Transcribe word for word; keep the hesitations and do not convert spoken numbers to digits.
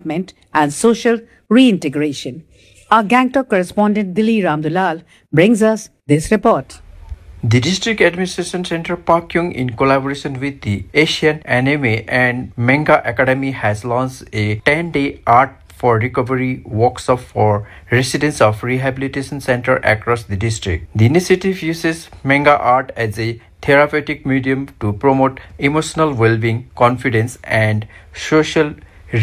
development and social reintegration. Our Gangtok correspondent Dili Ramdulal brings us this report. The District Administration Center Pakyong, in collaboration with the Asian Anime and Manga Academy, has launched a ten-day art for recovery workshop for residents of rehabilitation center across the district. The initiative uses manga art as a therapeutic medium to promote emotional well-being, confidence, and social